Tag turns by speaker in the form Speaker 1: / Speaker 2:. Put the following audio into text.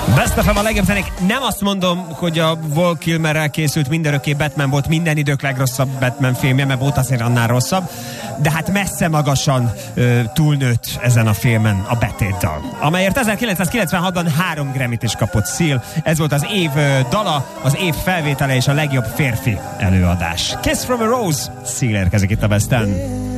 Speaker 1: Best of a legjobb zenék. Nem azt mondom, hogy a Val Kilmerrel készült Mindörökké Batman volt minden idők legrosszabb Batman filmje, mert volt azért annál rosszabb, de hát messze magasan túlnőtt ezen a filmen a betétdal, amelyért 1996-ban 3 Grammyt is kapott Seal. Ez volt az év dala, az év felvétele és a legjobb férfi előadás. Kiss from a Rose, Seal érkezik itt a Besten.